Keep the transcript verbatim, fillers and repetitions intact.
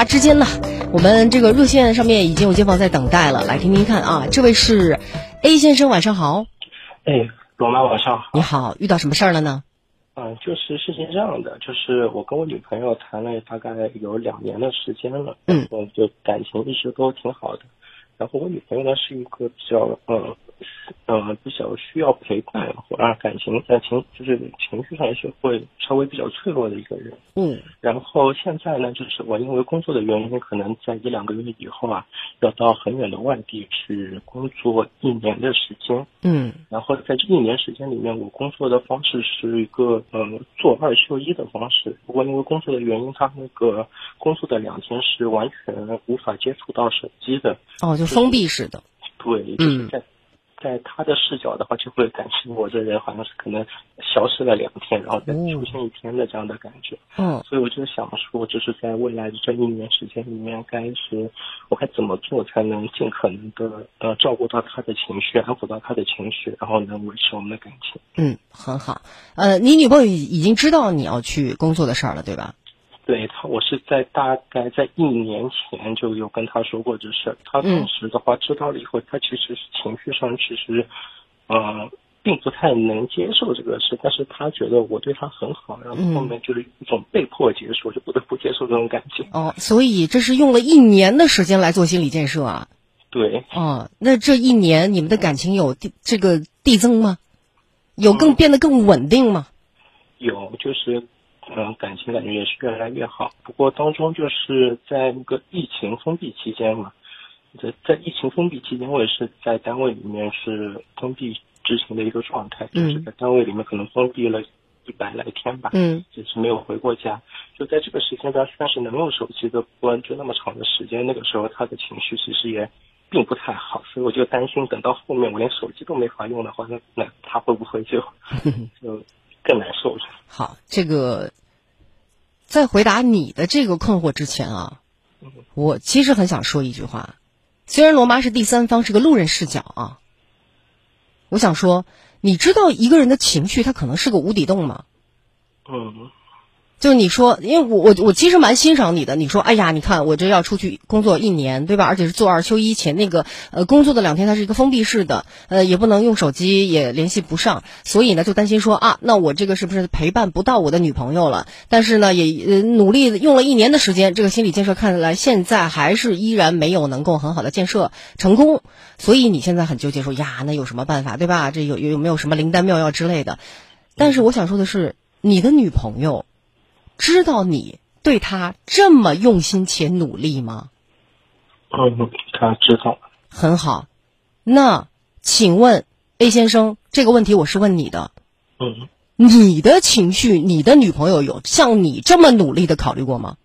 话之间呢，我们这个热线上面已经有街坊在等待了，来听听看啊。这位是 A 先生，晚上好。 哎，罗妈晚上好。 你好，遇到什么事儿了呢？ 嗯，就是事情这样的，就是我跟我女朋友谈了大概有两年的时间了， 嗯， 然后就感情一直都挺好的。然后我女朋友呢是一个比较呃呃比较需要陪伴或者感情呃情就是情绪上是会稍微比较脆弱的一个人。 嗯， 然后现在呢，就是我因为工作的原因，可能在一两个月以后啊，要到很远的外地去工作一年的时间。 嗯， 然后在这一年时间里面，我工作的方式是一个呃做二休一的方式。不过因为工作的原因，他那个工作的两天是完全无法接触到手机的。 哦，就封闭式的。 对，就是在、嗯、在他的视角的话，就会感觉我这人好像是可能消失了两天，然后再出现一天的这样的感觉。 嗯， 所以我就想说，就是在未来的这一年时间里面，该是我该怎么做才能尽可能的呃照顾到他的情绪，安抚到他的情绪，然后能维持我们的感情。 嗯，很好。呃，你女朋友已经知道你要去工作的事儿了，对吧？ 对他，我是在大概在一年前就有跟他说过这事。他当时的话知道了以后，他其实情绪上其实，呃，并不太能接受这个事，但是他觉得我对他很好，然后后面就是一种被迫接受，就不得不接受这种感觉。 哦，所以这是用了一年的时间来做心理建设啊？ 对。 哦，那这一年你们的感情有递这个递增吗？有更变得更稳定吗？ 有，就是。嗯，感情感觉也是越来越好。不过当中就是在那个疫情封闭期间嘛，在在疫情封闭期间，我也是在单位里面是封闭执行的一个状态， 嗯， 就是在单位里面可能封闭了一百来天吧， 嗯， 就是没有回过家。就在这个时间段，算是能用手机的，不过就那么长的时间，那个时候他的情绪其实也并不太好，所以我就担心，等到后面我连手机都没法用的话，那那他会不会就就更难受了？ 好，这个在回答你的这个困惑之前啊，我其实很想说一句话。虽然罗妈是第三方，是个路人视角啊，我想说，你知道一个人的情绪他可能是个无底洞吗？ 嗯。 就你说，因为我我我其实蛮欣赏你的。你说，哎呀，你看我这要出去工作一年，对吧？而且是做二休一，且那个呃工作的两天它是一个封闭式的，呃也不能用手机，也联系不上，所以呢就担心说啊，那我这个是不是陪伴不到我的女朋友了？但是呢也呃努力用了一年的时间，这个心理建设看来现在还是依然没有能够很好的建设成功，所以你现在很纠结说呀，那有什么办法，对吧？这有有没有什么灵丹妙药之类的？但是我想说的是，你的女朋友知道你对他这么用心且努力吗？ 嗯，他知道。 很好。那请问 A 先生，这个问题我是问你的。 嗯。 你的情绪，你的女朋友有像你这么努力的考虑过吗？